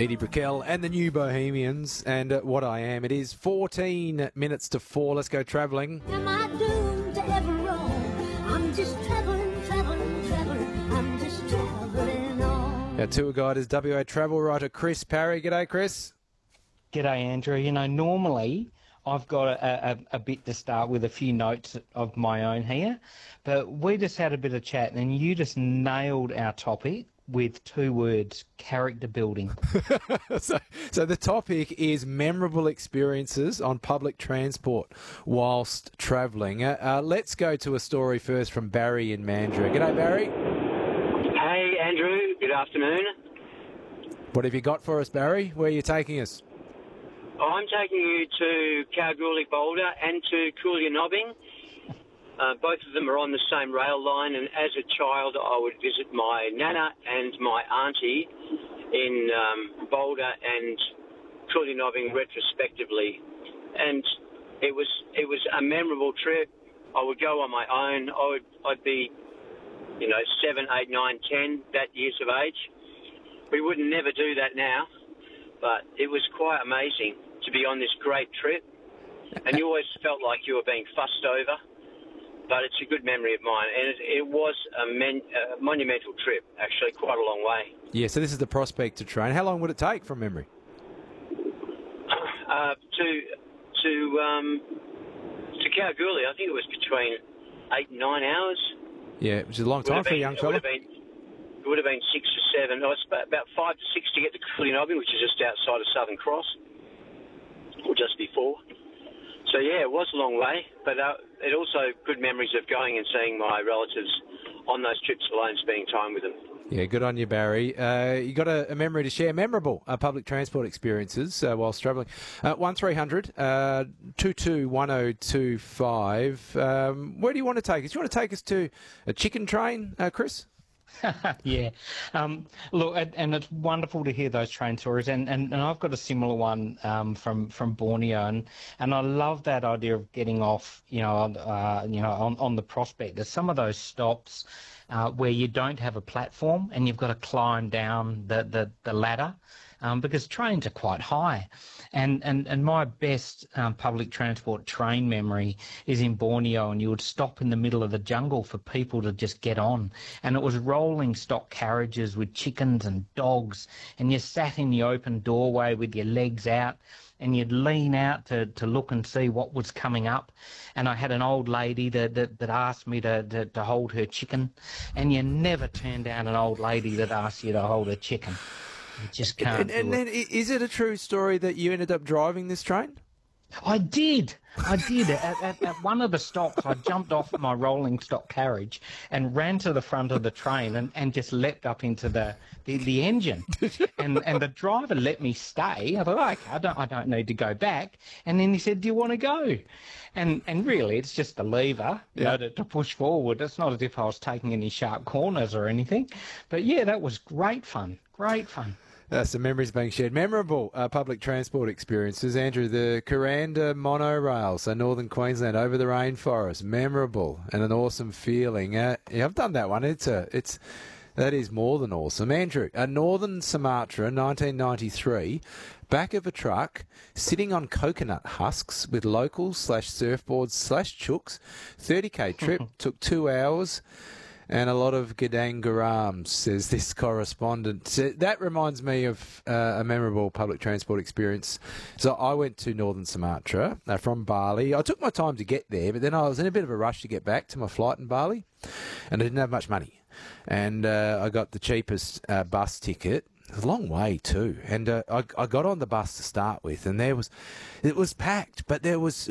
Eddie Brickell and the New Bohemians and What I Am. It is 14 minutes to 4. Let's go travelling. Am I doomed to ever roam? I'm just travelling. I'm just travelling on. Our tour guide is WA travel writer Chris Parry. G'day, Chris. G'day, Andrew. You know, normally I've got a bit to start with, a few notes of my own here, but we just had a bit of chat and you just nailed our topic with 2 words: character building. So the topic is memorable experiences on public transport whilst travelling. Let's go to a story first from Barry in Mandurah. G'day, Barry. Hey, Andrew. Good afternoon. What have you got for us, Barry? Where are you taking us? I'm taking you to Kalgoorlie Boulder and to Coolionobbing. Both of them are on the same rail line, and as a child I would visit my nana and my auntie in Boulder and Coolionobbing retrospectively. And it was a memorable trip. I would go on my own. I'd be 7, 8, 9, 10, that years of age. We would never do that now, but it was quite amazing to be on this great trip. And you always felt like you were being fussed over, but it's a good memory of mine. And it was a monumental trip, actually, quite a long way. Yeah, so this is the Prospector train. How long would it take from memory? To Kalgoorlie, I think it was between 8 and 9 hours. Yeah, which is a long time for a young fella. It would have been 6 to 7. It was about 5 to 6 to get to Coolionobbing, which is just outside of Southern Cross, or just before. So, yeah, it was a long way, but it also good memories of going and seeing my relatives on those trips alone, spending time with them. Yeah, good on you, Barry. You got a memory to share, memorable public transport experiences whilst travelling. 1300 221025. Where do you want to take us? Do you want to take us to a chicken train, Chris? Yeah. Look, and it's wonderful to hear those train stories, and I've got a similar one from Borneo, and I love that idea of getting off, on the Prospect. There's some of those stops where you don't have a platform and you've got to climb down the ladder. Because trains are quite high. And my best public transport train memory is in Borneo, and you would stop in the middle of the jungle for people to just get on. And it was rolling stock carriages with chickens and dogs, and you sat in the open doorway with your legs out, and you'd lean out to look and see what was coming up. And I had an old lady that asked me to hold her chicken, and you never turn down an old lady that asks you to hold her chicken. You just can't. And then, is it a true story that you ended up driving this train? I did. At one of the stops, I jumped off my rolling stock carriage and ran to the front of the train and just leapt up into the engine. And the driver let me stay. I thought, okay, I don't need to go back. And then he said, do you want to go? And really, it's just a lever to push forward. It's not as if I was taking any sharp corners or anything. But yeah, that was great fun. Great fun. Some memories being shared. Memorable public transport experiences. Andrew, the Kuranda monorail, so Northern Queensland over the rainforest. Memorable and an awesome feeling. Yeah, I've done that one. That is more than awesome. Andrew, Northern Sumatra, 1993, back of a truck, sitting on coconut husks with locals/surfboards/chooks. 30k trip, took 2 hours. And a lot of gadangarams, says this correspondent. So that reminds me of a memorable public transport experience. So I went to Northern Sumatra from Bali. I took my time to get there, but then I was in a bit of a rush to get back to my flight in Bali, and I didn't have much money. And I got the cheapest bus ticket. It was a long way too, and I got on the bus to start with, and it was packed, but there was